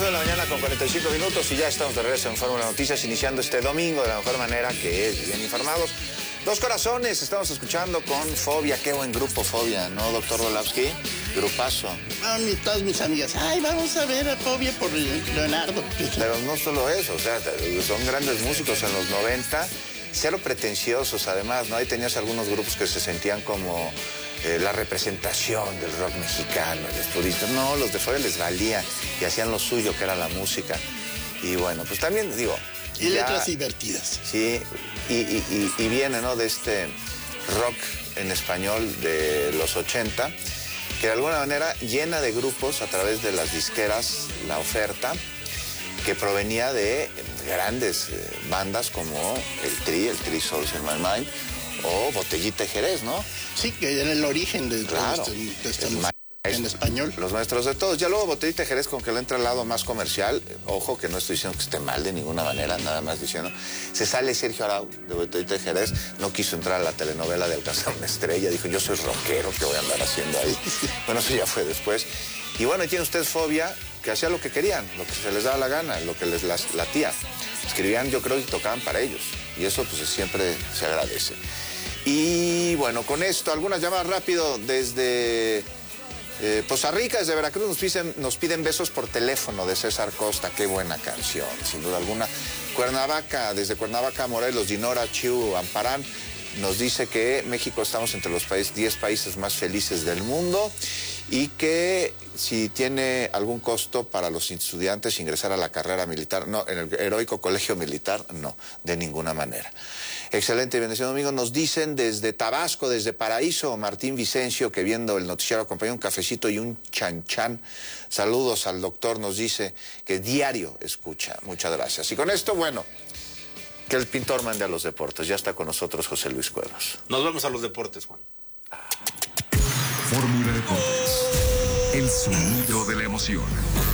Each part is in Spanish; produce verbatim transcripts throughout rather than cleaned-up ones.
nueve de la mañana con cuarenta y cinco minutos y ya estamos de regreso en Fórmula Noticias, iniciando este domingo de la mejor manera, que es bien informados. Dos corazones, estamos escuchando con Fobia. Qué buen grupo Fobia, ¿no, doctor Dolavsky? Grupazo. Ah, mi, todas mis amigas, ay, vamos a ver a Fobia por Leonardo. Pero no solo eso, o sea, son grandes músicos en los noventa, cero pretenciosos además, ¿no? Ahí tenías algunos grupos que se sentían como eh, la representación del rock mexicano, los puristas. No, los de Fobia les valía y hacían lo suyo, que era la música. Y bueno, pues también, digo... Y ya, letras divertidas. Sí, y, y, y, y viene, ¿no?, de este rock en español de los ochenta, que de alguna manera llena de grupos a través de las disqueras, la oferta, que provenía de grandes eh, bandas como el Tri, el Tri Souls in My Mind, o Botellita de Jerez, ¿no? Sí, que era el origen de, claro, de este, de este el en español. Los maestros de todos. Ya luego Botellita de Jerez, con que le entra al lado más comercial, ojo, que no estoy diciendo que esté mal de ninguna manera, nada más diciendo, se sale Sergio Arau de Botellita de Jerez, no quiso entrar a la telenovela de Alcanzar una Estrella, dijo, yo soy rockero, ¿qué voy a andar haciendo ahí? Bueno, eso ya fue después. Y bueno, y tiene usted Fobia, que hacía lo que querían, lo que se les daba la gana, lo que les las, latía. Escribían, yo creo, y tocaban para ellos. Y eso, pues, siempre se agradece. Y bueno, con esto, algunas llamadas rápido desde... Eh, Poza Rica, desde Veracruz, nos piden, nos piden besos por teléfono de César Costa. Qué buena canción, sin duda alguna. Cuernavaca, desde Cuernavaca, Morelos, Dinora, Chiu, Amparán, nos dice que México estamos entre los países, diez países más felices del mundo y que si tiene algún costo para los estudiantes ingresar a la carrera militar, no, en el heroico colegio militar, no, de ninguna manera. Excelente, bendecido domingo. Nos dicen desde Tabasco, desde Paraíso, Martín Vicencio, que viendo el noticiero acompañó un cafecito y un chanchan. Saludos al doctor, nos dice que diario escucha. Muchas gracias. Y con esto, bueno, que el pintor mande a los deportes. Ya está con nosotros José Luis Cuevas. Nos vamos a los deportes, Juan. Fórmula Deportes. El sonido de la emoción.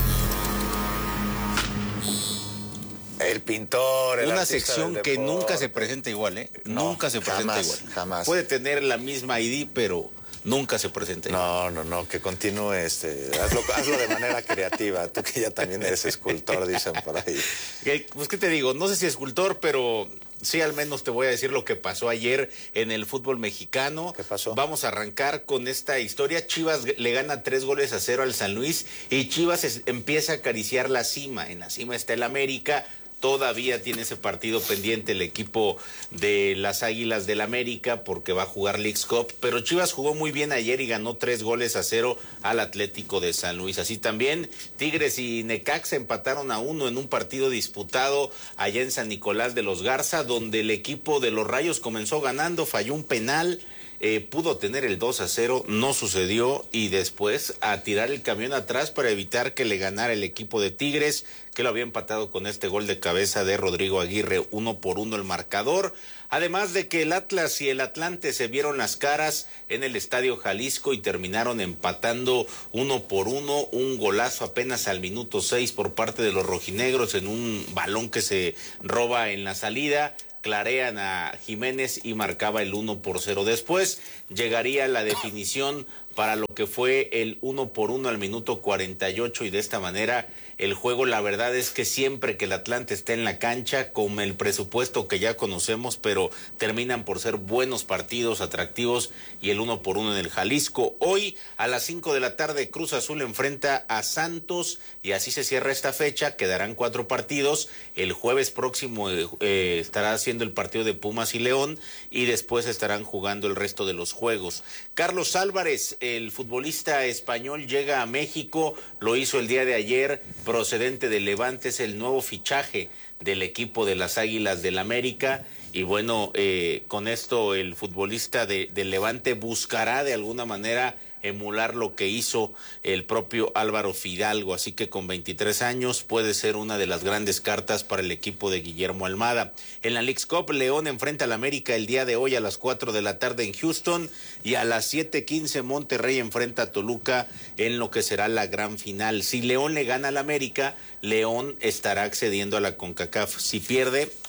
El pintor, el Una artista sección del que deporte. nunca se presenta igual, ¿eh? No, nunca se presenta jamás, igual. jamás. Puede tener la misma I D, pero nunca se presenta igual. No, no, no, que continúe, este, hazlo, hazlo de manera creativa. Tú que ya también eres escultor, dicen por ahí. Eh, Pues, ¿qué te digo? No sé si escultor, pero sí, al menos te voy a decir lo que pasó ayer en el fútbol mexicano. ¿Qué pasó? Vamos a arrancar con esta historia. Chivas le gana tres goles a cero al San Luis y Chivas es, empieza a acariciar la cima. En la cima está el América. Todavía tiene ese partido pendiente el equipo de las Águilas del América porque va a jugar Leagues Cup, pero Chivas jugó muy bien ayer y ganó tres goles a cero al Atlético de San Luis. Así también Tigres y Necaxa empataron a uno en un partido disputado allá en San Nicolás de los Garza, donde el equipo de los Rayos comenzó ganando, falló un penal. Eh, pudo tener el dos a cero, no sucedió, y después a tirar el camión atrás para evitar que le ganara el equipo de Tigres, que lo había empatado con este gol de cabeza de Rodrigo Aguirre, uno por uno el marcador. Además de que el Atlas y el Atlante se vieron las caras en el Estadio Jalisco y terminaron empatando uno por uno, un golazo apenas al minuto seis por parte de los rojinegros en un balón que se roba en la salida. Clarean a Jiménez y marcaba el uno por cero. Después llegaría la definición para lo que fue el uno por uno al minuto cuarenta y ocho, y de esta manera el juego, la verdad es que siempre que el Atlante está en la cancha, con el presupuesto que ya conocemos, pero terminan por ser buenos partidos, atractivos, y el uno por uno en el Jalisco. Hoy a las cinco de la tarde Cruz Azul enfrenta a Santos y así se cierra esta fecha. Quedarán cuatro partidos. El jueves próximo eh, estará haciendo el partido de Pumas y León y después estarán jugando el resto de los juegos. Carlos Álvarez, el futbolista español, llega a México, lo hizo el día de ayer, procedente de Levante, es el nuevo fichaje del equipo de las Águilas del América. Y bueno, eh, con esto el futbolista de, de Levante buscará de alguna manera emular lo que hizo el propio Álvaro Fidalgo, así que con veintitrés años puede ser una de las grandes cartas para el equipo de Guillermo Almada. En la Leagues Cup, León enfrenta al América el día de hoy a las cuatro de la tarde en Houston, y a las siete quince Monterrey enfrenta a Toluca en lo que será la gran final. Si León le gana al América, León estará accediendo a la CONCACAF. Si pierde,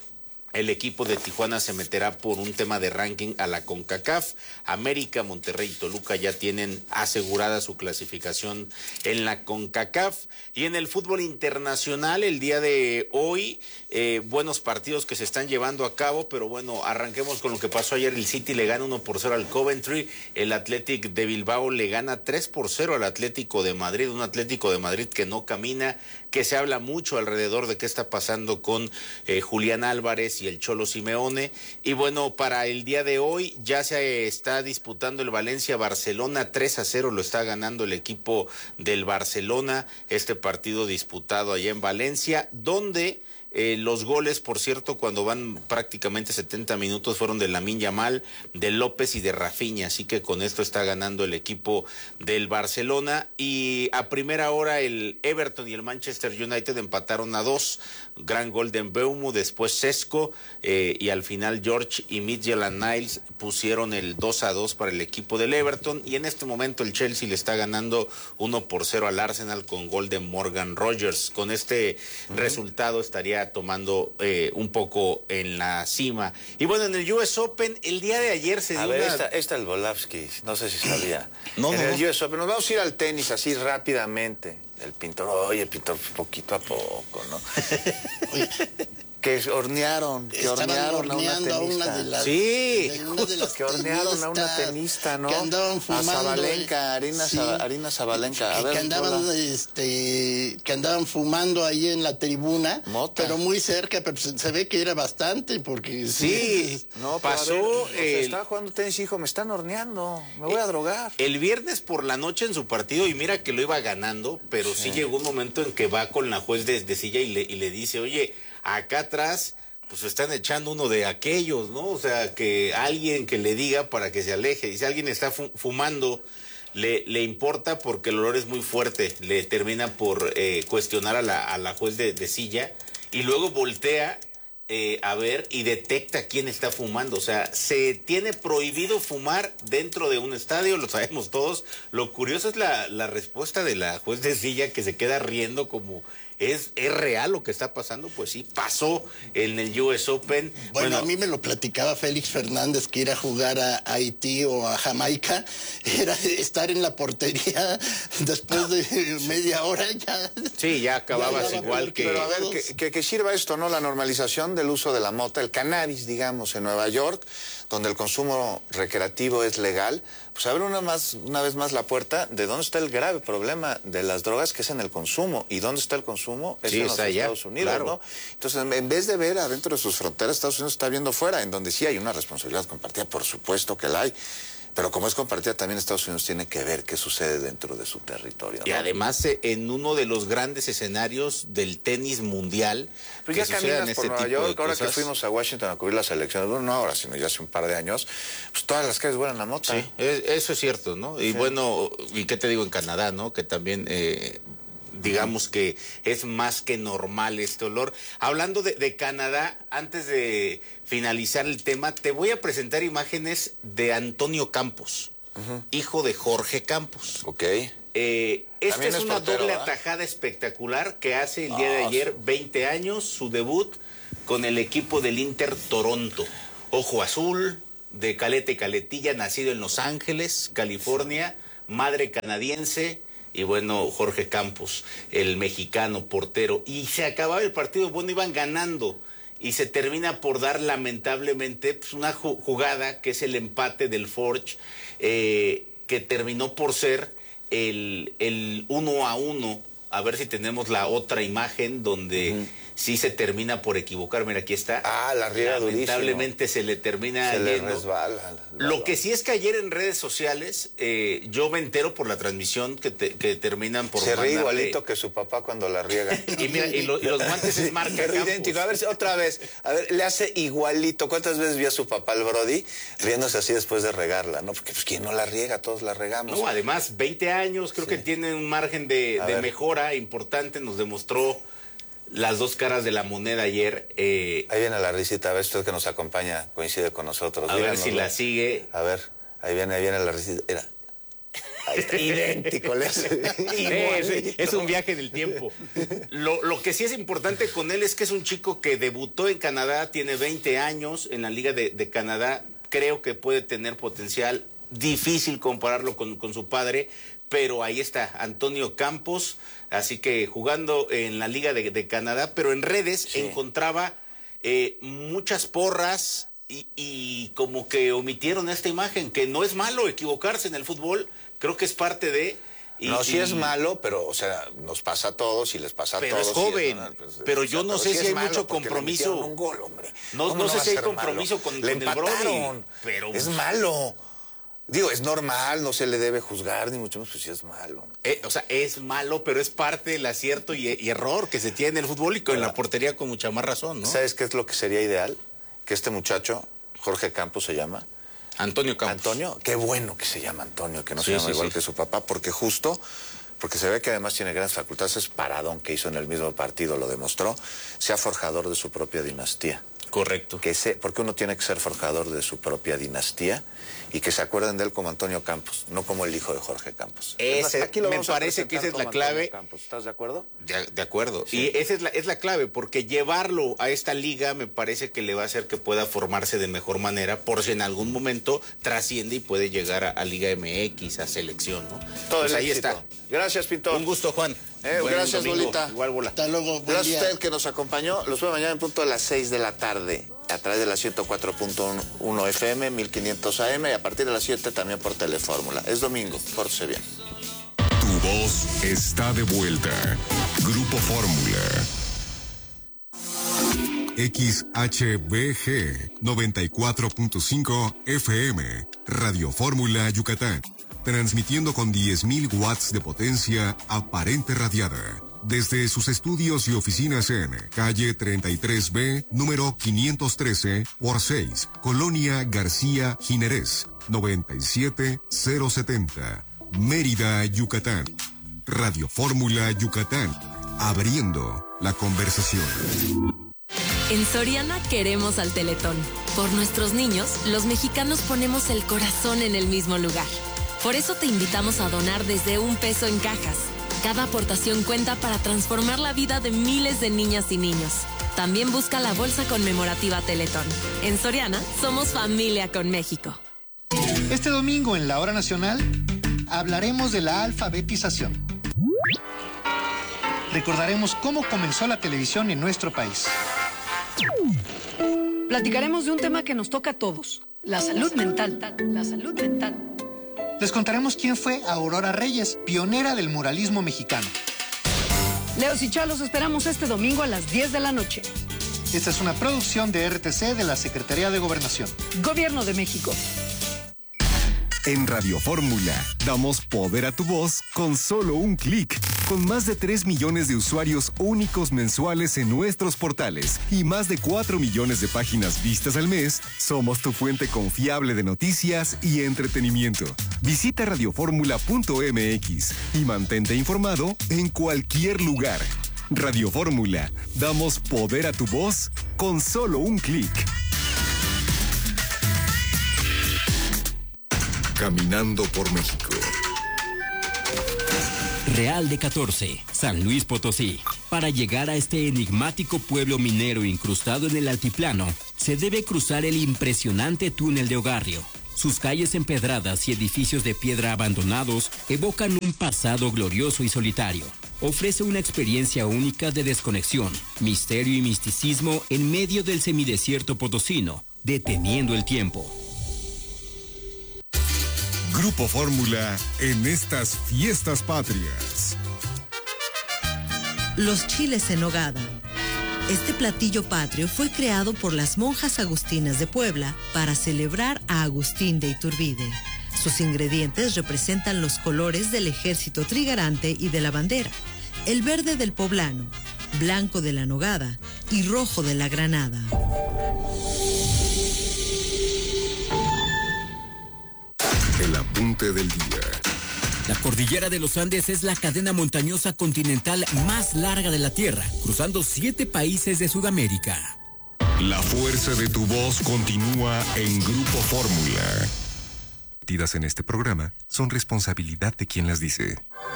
El equipo de Tijuana se meterá por un tema de ranking a la CONCACAF. América, Monterrey y Toluca ya tienen asegurada su clasificación en la CONCACAF. Y en el fútbol internacional, el día de hoy, eh, buenos partidos que se están llevando a cabo, pero bueno, arranquemos con lo que pasó ayer. El City le gana uno por cero al Coventry, el Athletic de Bilbao le gana tres por cero al Atlético de Madrid, un Atlético de Madrid que no camina, que se habla mucho alrededor de qué está pasando con eh, Julián Álvarez y el Cholo Simeone. Y bueno, para el día de hoy ya se está disputando el Valencia-Barcelona, tres a cero lo está ganando el equipo del Barcelona, este partido disputado allá en Valencia, donde Eh, los goles, por cierto, cuando van prácticamente setenta minutos, fueron de Lamine Yamal, de López y de Rafinha, así que con esto está ganando el equipo del Barcelona. Y a primera hora el Everton y el Manchester United empataron a dos, gran gol de Mbeumo, después Sesco, eh, y al final George y Midtjylland-Niles pusieron el dos a dos para el equipo del Everton, y en este momento el Chelsea le está ganando uno por cero al Arsenal con gol de Morgan Rogers. Con este uh-huh. resultado estaría tomando eh, un poco en la cima. Y bueno, en el U S Open, el día de ayer se dio A ver, una... esta, esta el Volavsky, no sé si sabía. no, en no, el no. U S Open, nos vamos a ir al tenis así rápidamente. El pintor, oye, pintor, poquito a poco, ¿no? Oye, que hornearon, que hornearon a una tenista. A una de las, sí, de una de las que hornearon a una tenista, ¿no? Que andaban fumando. A Zabalenka, Arina, sí, Zaba, Arina Zabalenka. A que, ver, que andaban, este, que andaban fumando ahí en la tribuna, Mota. Pero muy cerca, pero se, se ve que era bastante, porque sí, sí no, pasó. Ver, o sea, el... estaba jugando tenis, hijo, me están horneando, me voy a drogar. El viernes por la noche en su partido, y mira que lo iba ganando, pero sí, sí llegó un momento en que va con la juez de, de silla y le, y le dice, oye, acá atrás pues están echando uno de aquellos, ¿no? O sea, que alguien que le diga para que se aleje. Y si alguien está fumando, le, le importa porque el olor es muy fuerte. Le termina por eh, cuestionar a la, a la juez de, de silla y luego voltea eh, a ver y detecta quién está fumando. O sea, se tiene prohibido fumar dentro de un estadio, lo sabemos todos. Lo curioso es la, la respuesta de la juez de silla, que se queda riendo como... ¿Es, ¿Es real lo que está pasando? Pues sí, pasó en el U S Open. Bueno, bueno, a mí me lo platicaba Félix Fernández, que ir a jugar a Haití o a Jamaica, era estar en la portería después de media hora ya. Sí, ya acababas ya igual que... Pero a ver, que, que, que sirva esto, ¿no? La normalización del uso de la mota, el cannabis, digamos, en Nueva York, donde el consumo recreativo es legal. Pues abre una, más, una vez más la puerta de dónde está el grave problema de las drogas, que es en el consumo. ¿Y dónde está el consumo? Es sí, en los está allá, Estados Unidos, claro. ¿no? Entonces, en vez de ver adentro de sus fronteras, Estados Unidos está viendo fuera, en donde sí hay una responsabilidad compartida, por supuesto que la hay. Pero como es compartida, también Estados Unidos tiene que ver qué sucede dentro de su territorio, ¿no? Y además, eh, en uno de los grandes escenarios del tenis mundial... Pues ya caminas este por Nueva York, ahora que fuimos a Washington a cubrir las elecciones, bueno, no ahora, sino ya hace un par de años, pues todas las calles huelen a mota. Sí, es, eso es cierto, ¿no? Y sí. bueno, ¿y qué te digo en Canadá, no? Que también... Eh, digamos que es más que normal este olor. Hablando de, de Canadá, antes de finalizar el tema, te voy a presentar imágenes de Antonio Campos, uh-huh. hijo de Jorge Campos. Ok. Eh, esta es, es una portero, doble ¿eh? atajada espectacular que hace el día oh, de ayer, sí. veinte años, su debut con el equipo del Inter Toronto. Ojo azul, de caleta y caletilla, nacido en Los Ángeles, California, madre canadiense. Y bueno, Jorge Campos, el mexicano portero. Y se acababa el partido, bueno, iban ganando. Y se termina por dar, lamentablemente, pues, una jugada que es el empate del Forge, eh, que terminó por ser el, el uno a uno. A ver si tenemos la otra imagen donde... Uh-huh. Sí se termina por equivocar, mira, aquí está. Ah, la riega durísimo. Lamentablemente se le termina Se le yendo. resbala. Lo que sí es que ayer en redes sociales, eh, yo me entero por la transmisión que, te, que terminan por Se ríe mandarle... igualito que su papá cuando la riega. y mira, y, lo, y los guantes es marca Campos. Idéntico. A ver, otra vez. A ver, le hace igualito. ¿Cuántas veces vio a su papá, el Brody, riéndose así después de regarla, no? Porque pues quien no la riega, todos la regamos. No, además, veinte años, creo sí. que tiene un margen de, de mejora importante, nos demostró las dos caras de la moneda ayer. Eh, ahí viene la risita, a ver, usted que nos acompaña, coincide con nosotros. A Díganos, ver si ¿no? la sigue. A ver, ahí viene, ahí viene la risita. Mira. Está idéntico. Le hace es, es un viaje en el tiempo. Lo, lo que sí es importante con él es que es un chico que debutó en Canadá, tiene veinte años en la Liga de, de Canadá. Creo que puede tener potencial. Difícil compararlo con, con su padre, pero ahí está, Antonio Campos, así que jugando en la Liga de, de Canadá, pero en redes sí. encontraba eh, muchas porras y, y como que omitieron esta imagen, que no es malo equivocarse en el fútbol, creo que es parte de... Y, no, sí y, es malo, pero, o sea, nos pasa a todos y les pasa a pero todos. Es joven, es, pues, pero yo no sé si hay mucho compromiso. Un gol, hombre. No, no, no sé si hay compromiso malo? con, le con el Brody. Pero... Es malo. Digo, es normal, no se le debe juzgar, ni mucho menos, pues sí es malo. Eh, o sea, es malo, pero es parte del acierto y, y error que se tiene en el fútbol y con en la portería con mucha más razón, ¿no? ¿Sabes qué es lo que sería ideal? Que este muchacho, Jorge Campos se llama. Antonio Campos. Antonio, qué bueno que se llama Antonio, que no sí, se llama sí, igual sí. que su papá, porque justo, porque se ve que además tiene grandes facultades, es paradón que hizo en el mismo partido, lo demostró, sea forjador de su propia dinastía. Correcto. Que se, porque uno tiene que ser forjador de su propia dinastía y que se acuerden de él como Antonio Campos, no como el hijo de Jorge Campos. Ese, más, aquí lo me parece que esa es la clave. ¿Estás de acuerdo? De, de acuerdo. Sí. Y esa es la, es la clave, porque llevarlo a esta liga me parece que le va a hacer que pueda formarse de mejor manera, por si en algún momento trasciende y puede llegar a, a Liga M X, a selección, ¿no? Todo pues ahí éxito. está. Gracias, Pintor. Un gusto, Juan. Eh, gracias, Bolita. Igual, bola. Hasta luego. Gracias a usted que nos acompañó. Los veo mañana en punto a las seis de la tarde a través de la ciento cuatro punto uno F M, mil quinientos A M y a partir de las siete también por Telefórmula. Es domingo. Pórtese bien. Tu voz está de vuelta. Grupo Fórmula. X H B G noventa y cuatro punto cinco F M. Radio Fórmula Yucatán. Transmitiendo con diez mil watts de potencia aparente radiada. Desde sus estudios y oficinas en calle treinta y tres B, número quinientos trece por seis, Colonia García Jiménez, noventa y siete mil setenta, Mérida, Yucatán. Radio Fórmula Yucatán, abriendo la conversación. En Soriana queremos al Teletón. Por nuestros niños, los mexicanos ponemos el corazón en el mismo lugar. Por eso te invitamos a donar desde un peso en cajas. Cada aportación cuenta para transformar la vida de miles de niñas y niños. También busca la bolsa conmemorativa Teletón. En Soriana, somos familia con México. Este domingo en la Hora Nacional hablaremos de la alfabetización. Recordaremos cómo comenzó la televisión en nuestro país. Platicaremos de un tema que nos toca a todos, la salud mental. La salud mental. Les contaremos quién fue Aurora Reyes, pionera del muralismo mexicano. Leos y Chalos esperamos este domingo a las diez de la noche. Esta es una producción de R T C de la Secretaría de Gobernación. Gobierno de México. En Radio Fórmula, damos poder a tu voz con solo un clic. Con más de tres millones de usuarios únicos mensuales en nuestros portales y más de cuatro millones de páginas vistas al mes, somos tu fuente confiable de noticias y entretenimiento. Visita radioformula punto M X y mantente informado en cualquier lugar. Radio Fórmula, damos poder a tu voz con solo un clic. Caminando por México. Real de catorce, San Luis Potosí. Para llegar a este enigmático pueblo minero incrustado en el altiplano, se debe cruzar el impresionante túnel de Ogarrio. Sus calles empedradas y edificios de piedra abandonados evocan un pasado glorioso y solitario. Ofrece una experiencia única de desconexión, misterio y misticismo en medio del semidesierto potosino, deteniendo el tiempo. Grupo Fórmula en estas fiestas patrias. Los chiles en nogada. Este platillo patrio fue creado por las monjas agustinas de Puebla para celebrar a Agustín de Iturbide. Sus ingredientes representan los colores del ejército trigarante y de la bandera, el verde del poblano, blanco de la nogada y rojo de la granada. El apunte del día. La cordillera de los Andes es la cadena montañosa continental más larga de la Tierra, cruzando siete países de Sudamérica. La fuerza de tu voz continúa en Grupo Fórmula. emitidas en este programa son responsabilidad de quien las dice.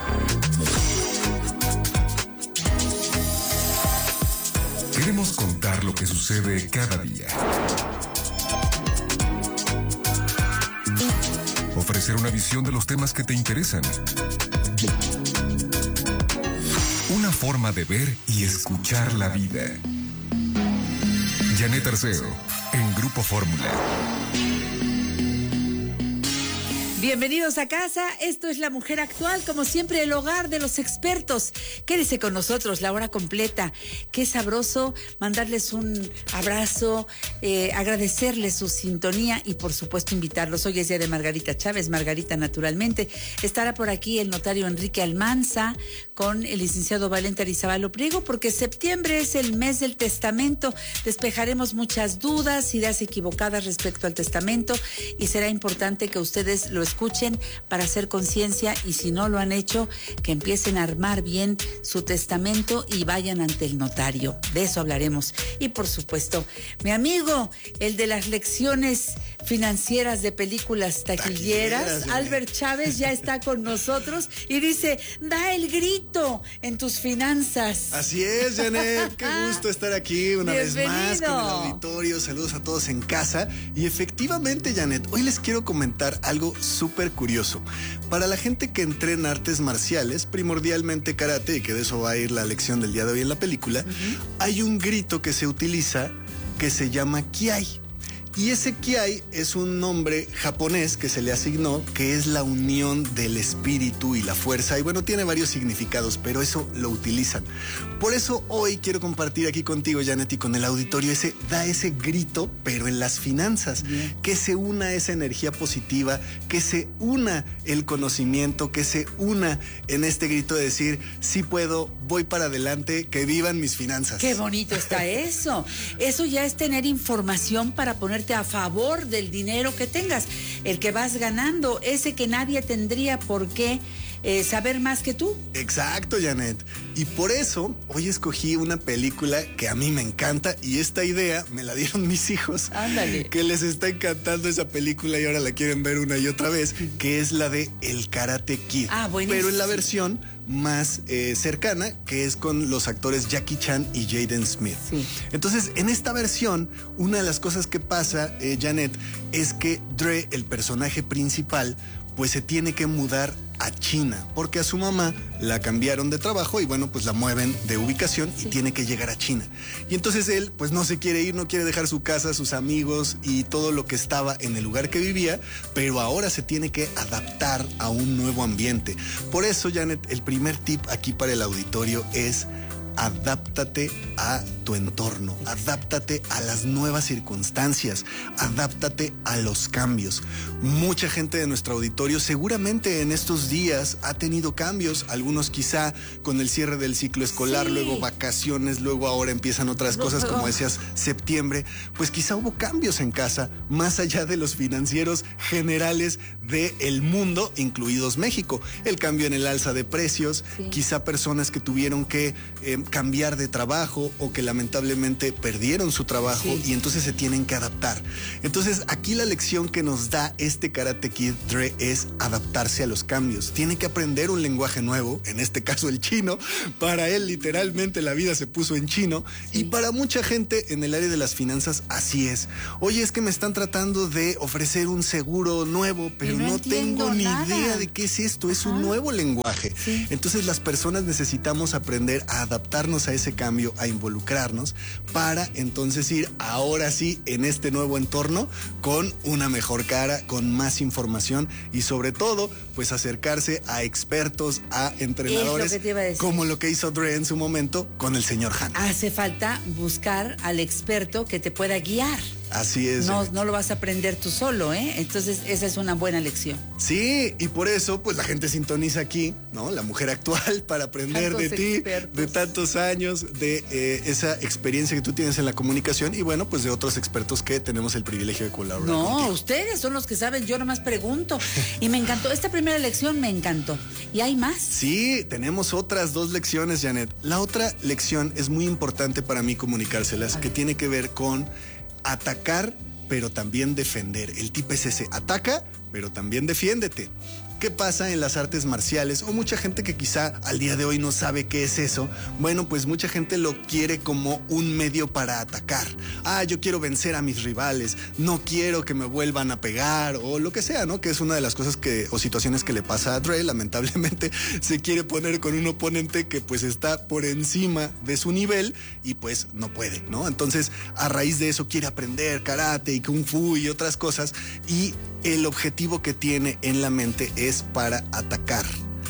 Queremos contar lo que sucede cada día. Ofrecer una visión de los temas que te interesan. Una forma de ver y escuchar la vida. Janet Arceo, en Grupo Fórmula. Bienvenidos a casa, esto es La Mujer Actual, como siempre el hogar de los expertos. Quédese con nosotros la hora completa. Qué sabroso mandarles un abrazo, eh, agradecerles su sintonía y por supuesto invitarlos. Hoy es día de Margarita Chávez, Margarita naturalmente. Estará por aquí el notario Enrique Almanza con el licenciado Valente Arizabalo Priego, porque septiembre es el mes del testamento. Despejaremos muchas dudas, ideas equivocadas respecto al testamento y será importante que ustedes lo escuchen para hacer conciencia y si no lo han hecho, que empiecen a armar bien su testamento y vayan ante el notario. De eso hablaremos. Y por supuesto, mi amigo, el de las lecciones financieras de películas taquilleras, taquilleras Albert Chávez, ya está con nosotros y dice, da el grito en tus finanzas. Así es, Janet, qué gusto estar aquí una Bienvenido. vez más con el auditorio. Saludos a todos en casa. Y efectivamente, Janet, hoy les quiero comentar algo súper curioso. Para la gente que entrena artes marciales, primordialmente karate, y que de eso va a ir la lección del día de hoy en la película, uh-huh. hay un grito que se utiliza que se llama Kiai. Y ese Kiai es un nombre japonés que se le asignó, que es la unión del espíritu y la fuerza. Y bueno, tiene varios significados, pero eso lo utilizan. Por eso hoy quiero compartir aquí contigo, Janet, y con el auditorio, ese, da ese grito, pero en las finanzas. Bien. Que se una esa energía positiva, que se una el conocimiento, que se una en este grito de decir, sí puedo, voy para adelante, que vivan mis finanzas. Qué bonito está eso. Eso ya es tener información para poner a favor del dinero que tengas, el que vas ganando, ese que nadie tendría por qué eh, saber más que tú. Exacto, Janet. Y por eso hoy escogí una película que a mí me encanta y esta idea me la dieron mis hijos. Ándale. Que les está encantando esa película y ahora la quieren ver una y otra vez, que es la de El Karate Kid. Ah, buenísimo. Pero en la versión más eh, cercana, que es con los actores Jackie Chan y Jaden Smith. Sí. Entonces, en esta versión, una de las cosas que pasa, eh, Janet, es que Dre, el personaje principal, pues se tiene que mudar a China, porque a su mamá la cambiaron de trabajo y bueno, pues la mueven de ubicación y sí. tiene que llegar a China. Y entonces él, pues no se quiere ir, no quiere dejar su casa, sus amigos y todo lo que estaba en el lugar que vivía, pero ahora se tiene que adaptar a un nuevo ambiente. Por eso, Janet, el primer tip aquí para el auditorio es: adáptate a tu entorno, adáptate a las nuevas circunstancias, adáptate a los cambios. Mucha gente de nuestro auditorio seguramente en estos días ha tenido cambios, algunos quizá con el cierre del ciclo escolar, sí. luego vacaciones, luego ahora empiezan otras cosas, como decías, septiembre, pues quizá hubo cambios en casa, más allá de los financieros generales del mundo, incluidos México. El cambio en el alza de precios, sí. quizá personas que tuvieron que eh, cambiar de trabajo o que lamentablemente perdieron su trabajo sí. y entonces se tienen que adaptar. Entonces aquí la lección que nos da este Karate Kid Dre es adaptarse a los cambios. Tiene que aprender un lenguaje nuevo, en este caso el chino. Para él literalmente la vida se puso en chino sí. y para mucha gente en el área de las finanzas así es. Oye, es que me están tratando de ofrecer un seguro nuevo, pero no, no tengo ni nada. idea de qué es esto. Es Ajá. un nuevo lenguaje. Sí. Entonces las personas necesitamos aprender a adaptar a ese cambio, a involucrarnos para entonces ir ahora sí en este nuevo entorno con una mejor cara, con más información y sobre todo pues acercarse a expertos, a entrenadores, es lo que te iba a decir. Como lo que hizo Dre en su momento con el señor Han. Hace falta buscar al experto que te pueda guiar. Así es. No, no lo vas a aprender tú solo, ¿eh? Entonces esa es una buena lección. Sí, y por eso pues la gente sintoniza aquí, ¿no? La Mujer Actual, para aprender tantos de ti, expertos. De tantos años, de eh, esa experiencia que tú tienes en la comunicación y bueno, pues de otros expertos que tenemos el privilegio de colaborar No, contigo. Ustedes son los que saben, yo nomás pregunto. Y me encantó, esta primera lección me encantó. ¿Y hay más? Sí, tenemos otras dos lecciones, Janet. La otra lección es muy importante para mí comunicárselas, que tiene que ver con atacar pero también defender. El tip es ese, ataca, pero también defiéndete. ¿Qué pasa en las artes marciales? O mucha gente que quizá al día de hoy no sabe qué es eso. Bueno, pues mucha gente lo quiere como un medio para atacar. Ah, yo quiero vencer a mis rivales, no quiero que me vuelvan a pegar o lo que sea, ¿no? Que es una de las cosas que o situaciones que le pasa a Dre. Lamentablemente se quiere poner con un oponente que pues está por encima de su nivel y pues no puede, ¿no? Entonces, a raíz de eso quiere aprender karate y kung fu y otras cosas, y el objetivo que tiene en la mente es para atacar.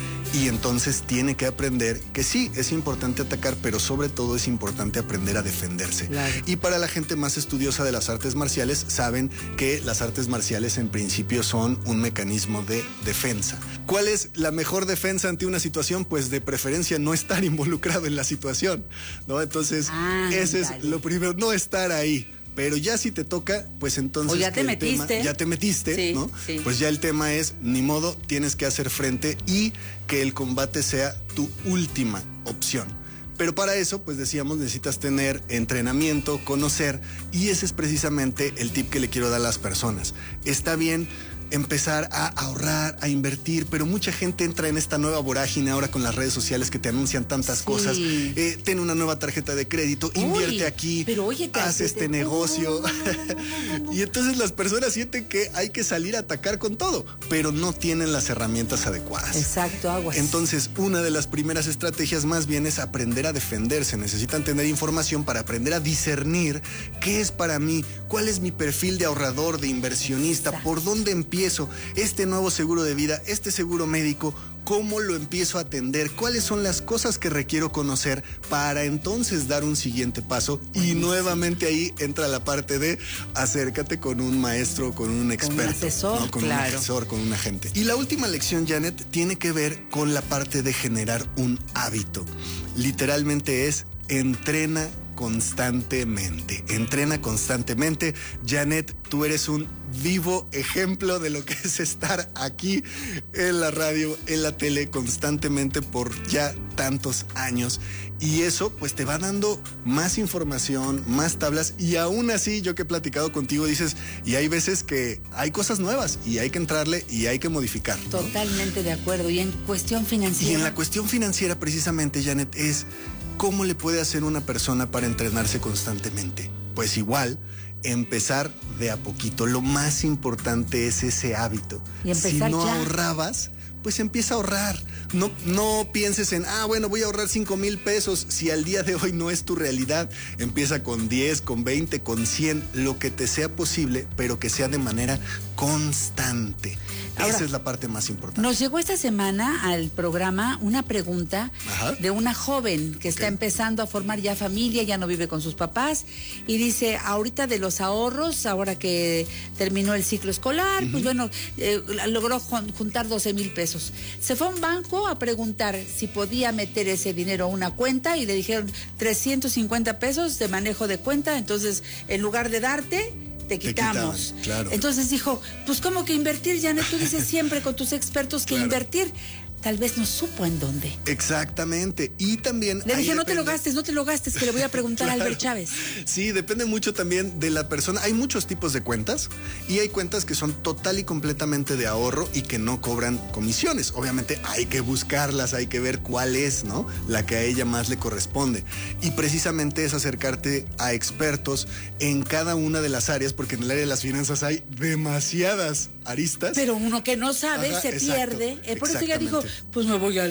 Y entonces tiene que aprender que sí, es importante atacar, pero sobre todo es importante aprender a defenderse. Claro. Y para la gente más estudiosa de las artes marciales, saben que las artes marciales en principio son un mecanismo de defensa. ¿Cuál es la mejor defensa ante una situación? Pues de preferencia no estar involucrado en la situación, ¿no? Entonces, ah, ese dale. es lo primero, no estar ahí. Pero ya si te toca, pues entonces... O ya te el metiste. tema, ya te metiste, Sí, ¿no? sí. Pues ya el tema es, ni modo, tienes que hacer frente y que el combate sea tu última opción. Pero para eso, pues decíamos, necesitas tener entrenamiento, conocer, y ese es precisamente el tip que le quiero dar a las personas. Está bien empezar a ahorrar, a invertir, pero mucha gente entra en esta nueva vorágine ahora con las redes sociales que te anuncian tantas Sí. cosas. Eh, ten una nueva tarjeta de crédito, Uy, invierte aquí, pero oye, haz cállate. este No, negocio. no, no, no, no, no, no. Y entonces las personas sienten que hay que salir a atacar con todo, pero no tienen las herramientas adecuadas. Exacto, aguas. Entonces, una de las primeras estrategias más bien es aprender a defenderse. Necesitan tener información para aprender a discernir qué es para mí, cuál es mi perfil de ahorrador, de inversionista, Exacto. por dónde empiezo, este nuevo seguro de vida, este seguro médico, cómo lo empiezo a atender, cuáles son las cosas que requiero conocer para entonces dar un siguiente paso. Y nuevamente ahí entra la parte de acércate con un maestro, con un experto. Con un asesor, ¿no? Con claro. un asesor, con un agente. Y la última lección, Janet, tiene que ver con la parte de generar un hábito. Literalmente es entrena constantemente. Entrena constantemente. Janet, tú eres un vivo ejemplo de lo que es estar aquí en la radio, en la tele, constantemente por ya tantos años. Y eso pues te va dando más información, más tablas, y aún así yo que he platicado contigo dices, y hay veces que hay cosas nuevas y hay que entrarle y hay que modificar, ¿no? Totalmente de acuerdo. Y en cuestión financiera. Y en la cuestión financiera precisamente, Janet, es ¿cómo le puede hacer una persona para entrenarse constantemente? Pues igual, empezar de a poquito. Lo más importante es ese hábito. Y empezar si no ya. ahorrabas, pues empieza a ahorrar. No, no pienses en, ah, bueno, voy a ahorrar cinco mil pesos. Si al día de hoy no es tu realidad, empieza con diez, con veinte, con cien, lo que te sea posible, pero que sea de manera constante. Ahora, esa es la parte más importante. Nos llegó esta semana al programa una pregunta Ajá. de una joven que está Ok. empezando a formar ya familia, ya no vive con sus papás, y dice, ahorita de los ahorros, ahora que terminó el ciclo escolar, uh-huh. pues bueno, eh, logró jun- juntar doce mil pesos. Se fue a un banco a preguntar si podía meter ese dinero a una cuenta y le dijeron trescientos cincuenta pesos de manejo de cuenta, entonces en lugar de darte... Te quitamos. Te quitaban, claro. Entonces dijo, pues ¿cómo que invertir, Janet? Tú dices siempre con tus expertos que Claro. invertir. Tal vez no supo en dónde. Exactamente. Y también... Le ahí dije, no te lo depende- gastes, no te lo gastes, que le voy a preguntar Claro. a Albert Chávez. Sí, depende mucho también de la persona. Hay muchos tipos de cuentas y hay cuentas que son total y completamente de ahorro y que no cobran comisiones. Obviamente hay que buscarlas, hay que ver cuál es, ¿no? La que a ella más le corresponde. Y precisamente es acercarte a expertos en cada una de las áreas, porque en el área de las finanzas hay demasiadas aristas. Pero uno que no sabe Ajá, se exacto, pierde. Eh, por eso ella dijo, exactamente. pues me voy a